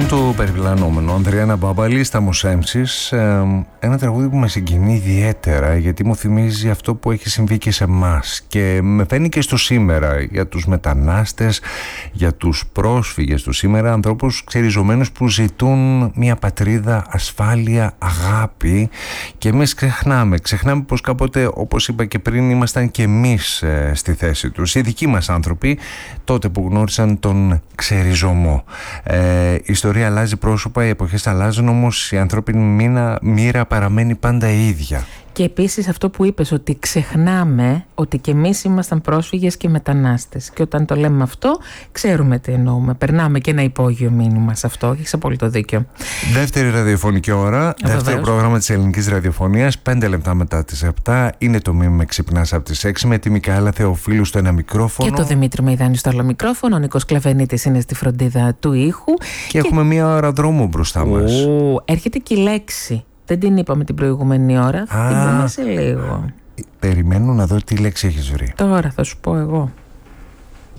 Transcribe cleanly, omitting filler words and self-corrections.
ήταν το περιπλανόμενο Ανδριάννα Μπάμπαλη στα Μοσέμψης, ένα τραγούδι που με συγκινεί ιδιαίτερα γιατί μου θυμίζει αυτό που έχει συμβεί και σε εμάς και με φαίνει και στο σήμερα, για τους μετανάστες, για τους πρόσφυγες του σήμερα, ανθρώπους ξεριζωμένους που ζητούν μια πατρίδα, ασφάλεια, αγάπη, και εμείς ξεχνάμε πως κάποτε, όπως είπα και πριν, ήμασταν και εμείς στη θέση τους, οι δικοί μας άνθρωποι τότε που γνώρισαν τον ξεριζωμό. Η ιστορία αλλάζει πρόσωπα, οι εποχές αλλάζουν, όμως η ανθρώπινη μοίρα παραμένει πάντα η ίδια. Και επίσης αυτό που είπες, ότι ξεχνάμε ότι και εμείς ήμασταν πρόσφυγες και μετανάστες. Και όταν το λέμε αυτό, ξέρουμε τι εννοούμε. Περνάμε και ένα υπόγειο μήνυμα σε αυτό. Έχεις απόλυτο δίκιο. Δεύτερη ραδιοφωνική ώρα, δεύτερο πρόγραμμα της ελληνικής ραδιοφωνίας, 5 λεπτά μετά τις 7. Είναι το μήνυμα Ξυπνάς από τις 6 με τη Μικαέλα Θεοφίλου στο ένα μικρόφωνο. Και το Δημήτρη Μεϊδάνη στο άλλο μικρόφωνο. Ο Νίκος Κλαβενίτης είναι στη φροντίδα του ήχου. Και έχουμε μία ώρα δρόμο μπροστά μας. Έρχεται και η λέξη. Δεν την είπαμε την προηγούμενη ώρα. Την πούμε σε λίγο. Περιμένω να δω τι λέξη έχεις βρει. Τώρα θα σου πω εγώ.